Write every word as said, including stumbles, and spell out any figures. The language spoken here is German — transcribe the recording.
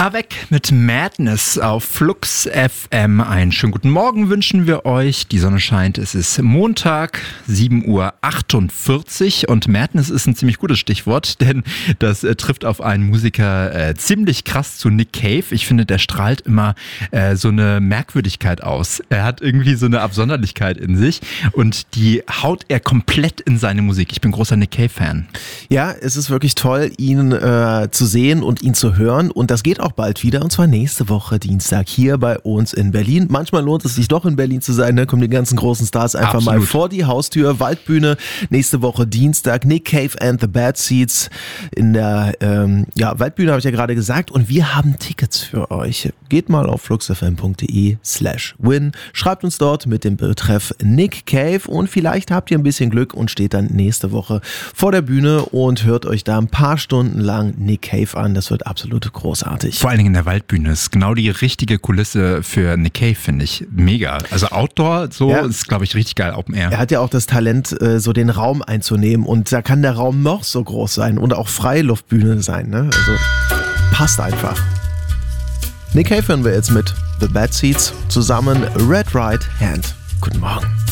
Avec mit Madness auf Flux F M. Einen schönen guten Morgen wünschen wir euch. Die Sonne scheint, es ist Montag, sieben Uhr achtundvierzig und Madness ist ein ziemlich gutes Stichwort, denn das äh, trifft auf einen Musiker äh, ziemlich krass zu Nick Cave. Ich finde, der strahlt immer äh, so eine Merkwürdigkeit aus. Er hat irgendwie so eine Absonderlichkeit in sich und die haut er komplett in seine Musik. Ich bin großer Nick Cave-Fan. Ja, es ist wirklich toll, ihn äh, zu sehen und ihn zu hören, und das geht auch bald wieder, und zwar nächste Woche Dienstag hier bei uns in Berlin. Manchmal lohnt es sich doch in Berlin zu sein, da kommen die ganzen großen Stars einfach Absolut. mal vor die Haustür. Waldbühne nächste Woche Dienstag, Nick Cave and the Bad Seeds in der ähm, ja, Waldbühne, habe ich ja gerade gesagt, und wir haben Tickets für euch. Geht mal auf fluxfm.de slash win, schreibt uns dort mit dem Betreff Nick Cave und vielleicht habt ihr ein bisschen Glück und steht dann nächste Woche vor der Bühne und hört euch da ein paar Stunden lang Nick Cave an. Das wird absolut großartig. Vor allen Dingen in der Waldbühne ist genau die richtige Kulisse für Nick Cave, finde ich. Mega. Also Outdoor, so ja. ist, glaube ich, richtig geil, Open Air. Er hat ja auch das Talent, so den Raum einzunehmen, und da kann der Raum noch so groß sein und auch Freiluftbühne sein, ne? Also passt einfach. Nick Cave hören wir jetzt mit The Bad Seeds zusammen Red Right Hand. Guten Morgen.